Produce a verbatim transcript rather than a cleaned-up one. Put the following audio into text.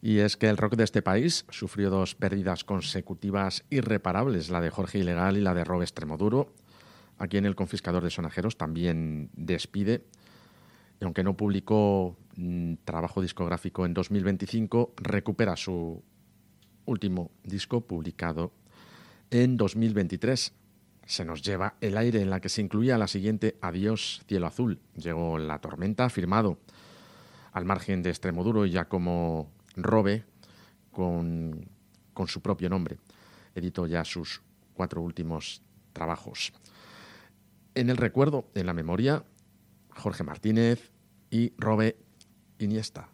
Y es que el rock de este país sufrió dos pérdidas consecutivas irreparables, la de Jorge Ilegal y la de Robe Extremoduro, a quien el confiscador de sonajeros también despide. Y aunque no publicó mmm, trabajo discográfico en dos mil veinticinco, recupera su último disco publicado en dos mil veintitrés. Se nos lleva el aire, en la que se incluía la siguiente Adiós Cielo Azul. Llegó La Tormenta, firmado al margen de Extremoduro y ya como Robe, con, con su propio nombre. Editó ya sus cuatro últimos trabajos. En el recuerdo, en la memoria, Jorge Martínez y Robe Iniesta.